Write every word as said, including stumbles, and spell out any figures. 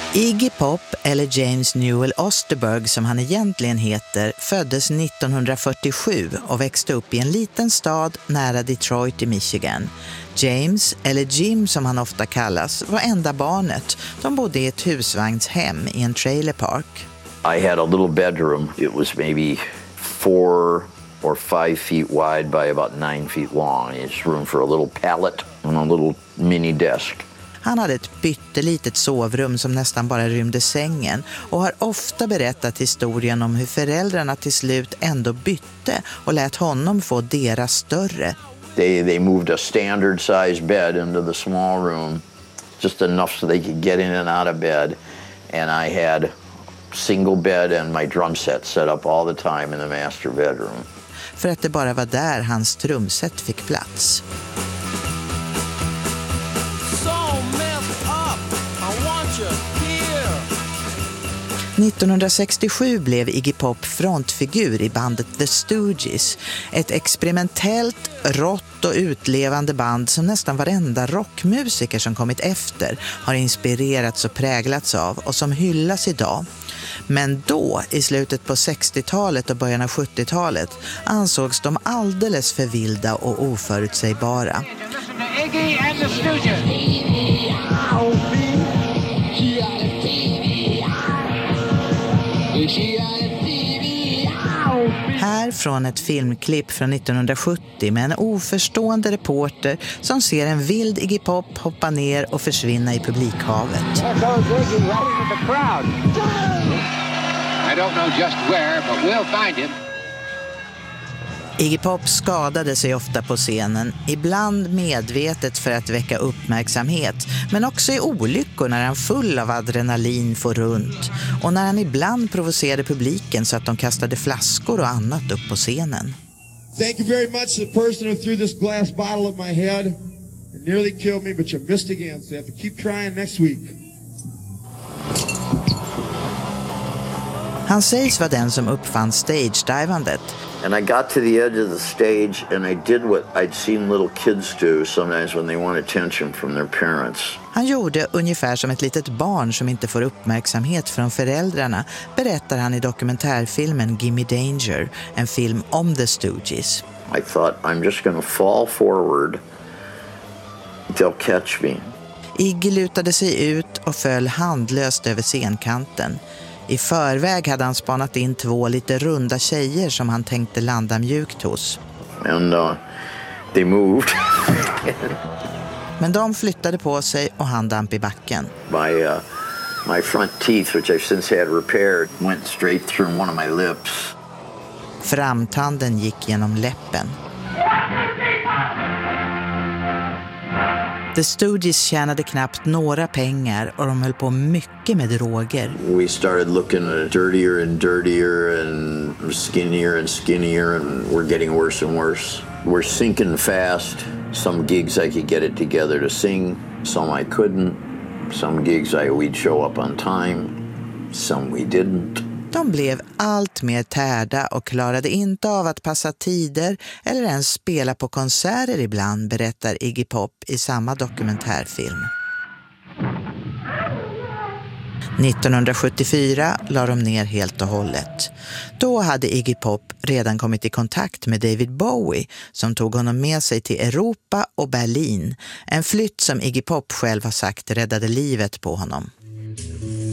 Iggy Pop, eller James Newell Osterberg som han egentligen heter, föddes nittonhundrafyrtiosju och växte upp i en liten stad nära Detroit i Michigan. James, eller Jim som han ofta kallas, var enda barnet. De bodde i ett husvagnshem i en trailerpark. I had a little bedroom. It was maybe four or five feet wide by about nine feet long. It's room for a little pallet and a little mini desk. Han hade ett pyttelitet sovrum som nästan bara rymde sängen och har ofta berättat historien om hur föräldrarna till slut ändå bytte och lät honom få deras större. They, they moved a standard size bed into the small room, just enough so they could get in and out of bed. And I had single bed and my drum set set up all the time in the master bedroom. För att det bara var där hans trumset fick plats. nittonhundrasextiosju blev Iggy Pop frontfigur i bandet The Stooges, ett experimentellt, rått och utlevande band som nästan varenda rockmusiker som kommit efter har inspirerats och präglats av och som hyllas idag. Men då, i slutet på sextiotalet och början av sjuttiotalet, ansågs de alldeles för vilda och oförutsägbara. Iggy and the Stooges. Här från ett filmklipp från nittonhundrasjuttio med en oförstående reporter som ser en vild Iggy Pop hoppa ner och försvinna i publikhavet. I don't know just where, but we'll find him. Iggy Pop skadade sig ofta på scenen, ibland medvetet för att väcka uppmärksamhet, men också i olyckor när han full av adrenalin får runt och när han ibland provocerade publiken så att de kastade flaskor och annat upp på scenen. Thank you very much to the person who threw this glass bottle at my head. It nearly killed me, but you missed again, so you have to keep trying next week. Han sägs vara den som uppfann stage-divandet. And I got to the edge of the stage and I did what I'd seen little kids do sometimes when they want attention from their parents. Han gjorde ungefär som ett litet barn som inte får uppmärksamhet från föräldrarna, berättar han i dokumentärfilmen Gimme Danger, en film om The Stooges. I thought, I'm just going to fall forward. They'll catch me. Iggy lutade sig ut och föll handlöst över scenkanten. I förväg hade han spanat in två lite runda tjejer som han tänkte landa mjukt hos. And uh, they moved. Men de flyttade på sig och han damp i backen. My, uh, my front teeth, which I've since had repaired, went straight through one of my lips. Framtanden gick genom läppen. The Stooges tjänade knappt några pengar och de höll på mycket med droger. We started looking dirtier and dirtier and skinnier and skinnier and we're getting worse and worse. We're sinking fast. Some gigs I could get it together to sing, some I couldn't. Some gigs I we'd show up on time, some we didn't. De blev allt mer tärda och klarade inte av att passa tider eller ens spela på konserter ibland, berättar Iggy Pop i samma dokumentärfilm. nittonhundrasjuttiofyra la de ner helt och hållet. Då hade Iggy Pop redan kommit i kontakt med David Bowie som tog honom med sig till Europa och Berlin. En flytt som Iggy Pop själv har sagt räddade livet på honom.